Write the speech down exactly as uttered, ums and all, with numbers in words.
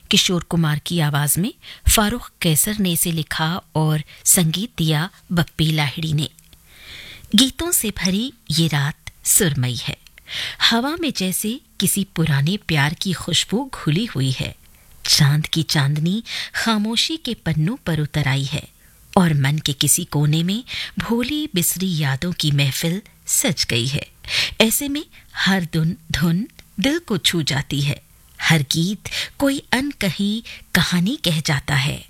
किशोर कुमार की आवाज में फारूक कैसर ने इसे लिखा और संगीत दिया बप्पी लाहिड़ी ने। गीतों से भरी ये रात सुरमई है। हवा में जैसे किसी पुराने प्यार की खुशबू घुली हुई है। चांद की चांदनी खामोशी के पन्नों पर उतर आई है और मन के किसी कोने में भोली बिसरी यादों की महफिल सज गई है। ऐसे में हर धुन धुन दिल को छू जाती है। हर गीत कोई अनकही कहानी कह जाता है।